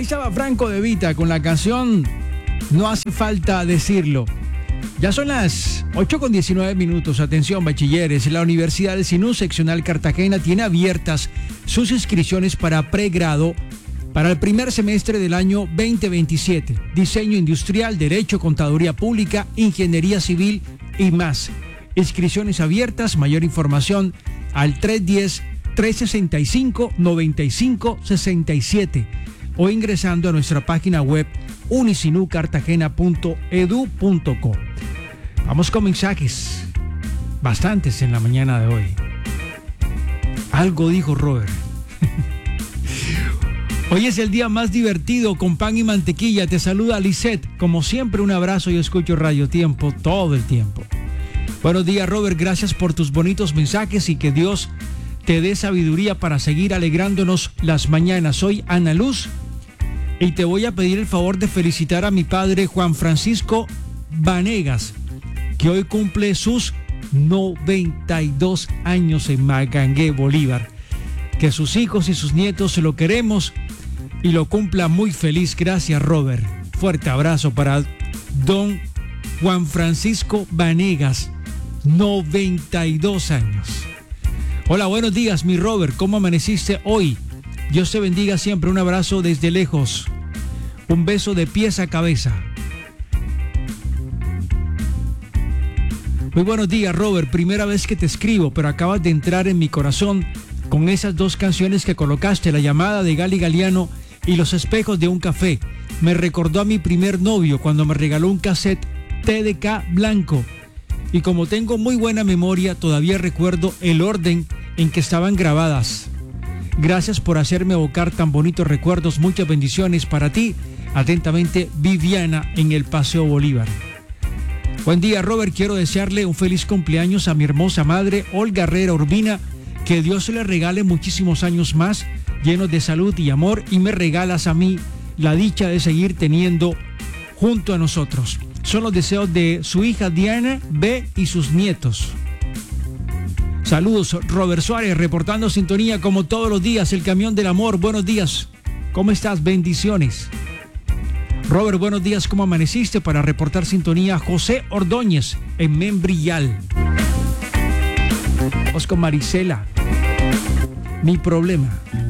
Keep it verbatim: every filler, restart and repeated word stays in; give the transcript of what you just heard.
Ahí estaba Franco De Vita con la canción No hace falta decirlo. Ya son las ocho con diecinueve minutos. Atención, bachilleres. La Universidad del Sinú Seccional Cartagena tiene abiertas sus inscripciones para pregrado para el primer semestre del año veinte veintisiete. Diseño industrial, derecho, contaduría pública, ingeniería civil y más. Inscripciones abiertas. Mayor información al tres uno cero, tres seis cinco, nueve cinco seis siete o ingresando a nuestra página web unisinucartagena punto edu punto co. Vamos con mensajes, bastantes en la mañana de hoy. Algo dijo Robert. Hoy es el día más divertido con pan y mantequilla. Te saluda Lisette. Como siempre, un abrazo. Yo escucho Radio Tiempo todo el tiempo. Buenos días, Robert. Gracias por tus bonitos mensajes y que Dios te dé sabiduría para seguir alegrándonos las mañanas. Soy Ana Luz y te voy a pedir el favor de felicitar a mi padre Juan Francisco Vanegas, que hoy cumple sus noventa y dos años en Magangué, Bolívar. Que sus hijos y sus nietos se lo queremos y lo cumpla muy feliz. Gracias, Robert. Fuerte abrazo para don Juan Francisco Vanegas, noventa y dos años. Hola, buenos días, mi Robert. ¿Cómo amaneciste hoy? Dios te bendiga siempre. Un abrazo desde lejos. Un beso de pies a cabeza. Muy buenos días, Robert. Primera vez que te escribo, pero acabas de entrar en mi corazón con esas dos canciones que colocaste, La llamada de Gali Galiano y Los espejos de un café. Me recordó a mi primer novio cuando me regaló un cassette T D K blanco. Y como tengo muy buena memoria, todavía recuerdo el orden en que estaban grabadas. Gracias por hacerme evocar tan bonitos recuerdos. Muchas bendiciones para ti. Atentamente, Viviana en el Paseo Bolívar. Buen día, Robert. Quiero desearle un feliz cumpleaños a mi hermosa madre, Olga Herrera Urbina. Que Dios le regale muchísimos años más, llenos de salud y amor. Y me regalas a mí la dicha de seguir teniendo junto a nosotros. Son los deseos de su hija Diana B. y sus nietos. Saludos, Robert Suárez, reportando sintonía como todos los días, el camión del amor. Buenos días, ¿cómo estás? Bendiciones. Robert, buenos días, ¿cómo amaneciste? Para reportar sintonía, José Ordóñez en Membrillal. Vamos con Marisela. Mi problema.